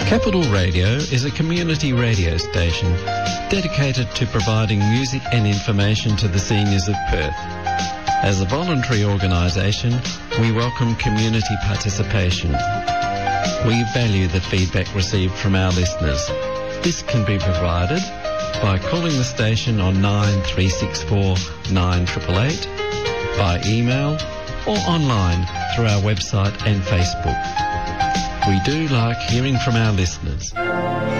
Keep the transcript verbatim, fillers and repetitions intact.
Capital Radio is a community radio station dedicated to providing music and information to the seniors of Perth. As a voluntary organisation, we welcome community participation. We value the feedback received from our listeners. This can be provided by calling the station on nine three six four nine eight eight eight, by email or online through our website and Facebook. We do like hearing from our listeners.